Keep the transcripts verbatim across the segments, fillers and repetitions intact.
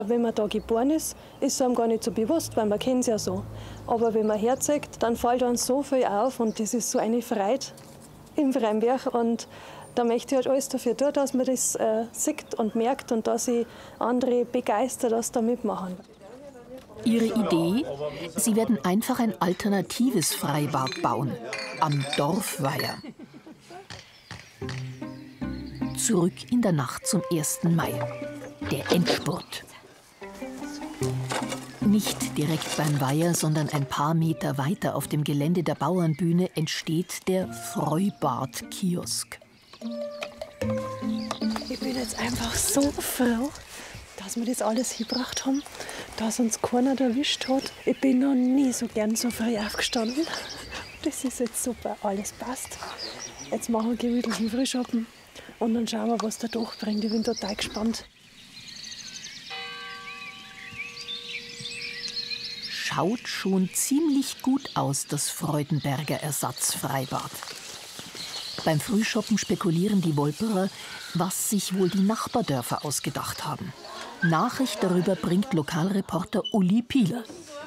Wenn man da geboren ist, ist es einem gar nicht so bewusst, weil man kennt es ja so. Aber wenn man herzieht, dann fällt uns so viel auf und das ist so eine Freude im Freienberg. Und da möchte ich halt alles dafür tun, dass man das äh, sieht und merkt und dass ich andere begeistert, dass da mitmachen. Ihre Idee? Sie werden einfach ein alternatives Freibad bauen, am Dorfweiher. Zurück in der Nacht zum ersten Mai. Der Endspurt. Nicht direkt beim Weiher, sondern ein paar Meter weiter auf dem Gelände der Bauernbühne entsteht der Freubad-Kiosk. Ich bin jetzt einfach so froh, dass wir das alles hingebracht haben, dass uns keiner erwischt hat. Ich bin noch nie so gern so früh aufgestanden. Das ist jetzt super, alles passt. Jetzt machen wir gemütlichen Frühschoppen und dann schauen wir, was der Tag bringt. Ich bin total gespannt. Schaut schon ziemlich gut aus, das Freudenberger Ersatzfreibad. Beim Frühschoppen spekulieren die Wolperer, was sich wohl die Nachbardörfer ausgedacht haben. Nachricht darüber bringt Lokalreporter Uli Pieler.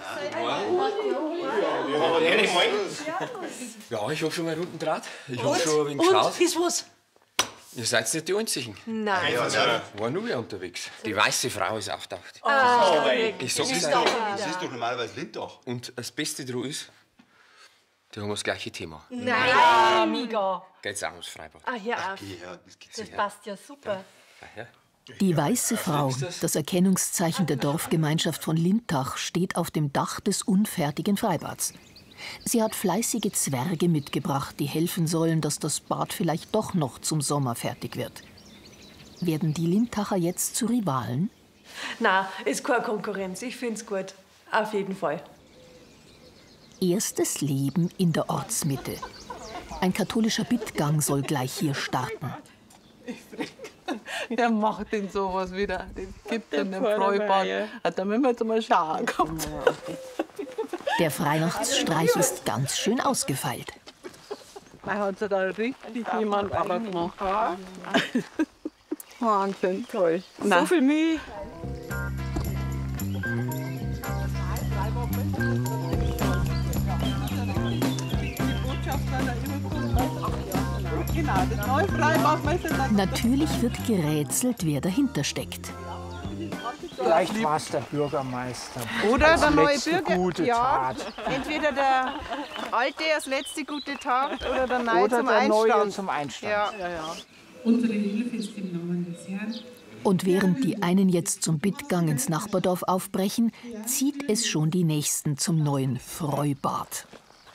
Ja, ich habe schon mal Runden draht. Ich habe schon ein wenig geschaut. Und, ist was? Ihr seid nicht die Einzigen. Nein. Ja, ja. War nur wer unterwegs. Die weiße Frau ist auftaucht. Ah, ich sag's euch. Das ist doch normalerweise Lindach. Und das Beste daran ist, die haben das gleiche Thema. Nein, mega. Geht's auch ums Freibad. Ah, hör auf. Ja, das gibt's Das nicht. passt ja super. Ja. Die weiße Frau, das Erkennungszeichen der Dorfgemeinschaft von Lindach, steht auf dem Dach des unfertigen Freibads. Sie hat fleißige Zwerge mitgebracht, die helfen sollen, dass das Bad vielleicht doch noch zum Sommer fertig wird. Werden die Lindacher jetzt zu Rivalen? Nein, ist keine Konkurrenz. Ich find's gut. Auf jeden Fall. Erstes Leben in der Ortsmitte. Ein katholischer Bittgang soll gleich hier starten. Der macht denn sowas wieder. Den gibt in dem Freibad. Da müssen wir jetzt mal schauen. Kommt. Der Weihnachtsstreich ist ganz schön ausgefeilt. Da hat sich da richtig jemand aber gemacht. Wahnsinn, toll. So viel Mühe. Natürlich wird gerätselt, wer dahinter steckt. Vielleicht war es der Bürgermeister. Oder der neue letzte Bürger. gute Ja, Tat. entweder der alte als letzte gute Tat oder der neue Oder zum der Einstand. Neue zum Einstand. Ja. Ja, ja. Unsere Hilfe ist im Namen des Herrn. Und während die einen jetzt zum Bittgang ins Nachbardorf aufbrechen, zieht es schon die nächsten zum neuen Freubad.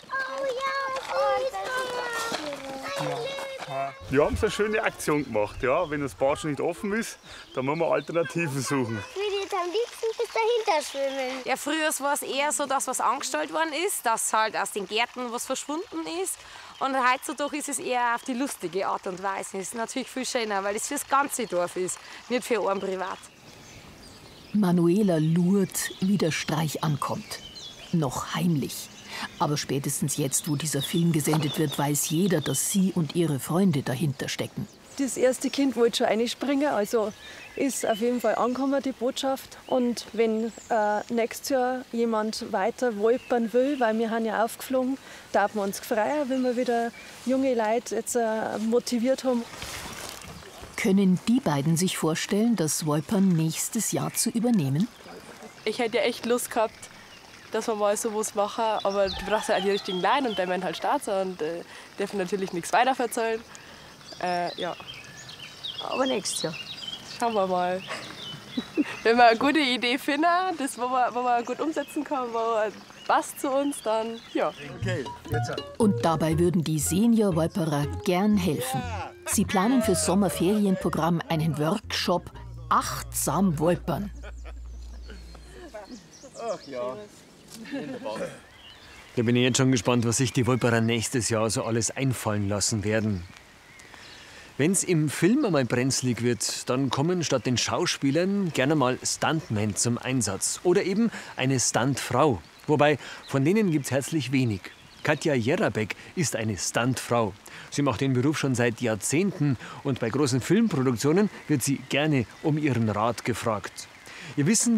Wir haben so eine schöne Aktion gemacht. Ja. Wenn das Bad schon nicht offen ist, dann müssen wir Alternativen suchen. Ich würde jetzt am liebsten bis dahinter schwimmen. Ja, früher war es eher so, dass was angestellt worden ist, dass halt aus den Gärten was verschwunden ist. Und heutzutage ist es eher auf die lustige Art und Weise. Es ist natürlich viel schöner, weil es für das ganze Dorf ist, nicht für einen privat. Manuela lurt, wie der Streich ankommt. Noch heimlich. Aber spätestens jetzt, wo dieser Film gesendet wird, weiß jeder, dass sie und ihre Freunde dahinter stecken. Das erste Kind wollte schon einspringen, also ist auf jeden Fall angekommen, die Botschaft. Und wenn äh, nächstes Jahr jemand weiter wolpern will, weil wir haben ja aufgeflogen, darf man uns freuen, wenn wir wieder junge Leute jetzt äh, motiviert haben. Können die beiden sich vorstellen, das Wolpern nächstes Jahr zu übernehmen? Ich hätte ja echt Lust gehabt, dass wir mal sowas machen, aber du brauchst ja auch die richtigen Leute und der Mann halt starten und äh, dürfen natürlich nichts weiter erzählen. Äh, ja. Aber nächstes Jahr. Schauen wir mal. Wenn wir eine gute Idee finden, das, wo wir, wo wir gut umsetzen können, wo passt zu uns, dann ja. Okay, jetzt. Und dabei würden die Senior-Wolperer gern helfen. Sie planen fürs Sommerferienprogramm einen Workshop Achtsam Wolpern. Ach ja. Da bin ich jetzt schon gespannt, was sich die Wolperer nächstes Jahr so alles einfallen lassen werden. Wenn's im Film einmal brenzlig wird, dann kommen statt den Schauspielern gerne mal Stuntmen zum Einsatz. Oder eben eine Stuntfrau. Wobei, von denen gibt's herzlich wenig. Katja Jerabek ist eine Stuntfrau. Sie macht den Beruf schon seit Jahrzehnten und bei großen Filmproduktionen wird sie gerne um ihren Rat gefragt. Ihr Wissen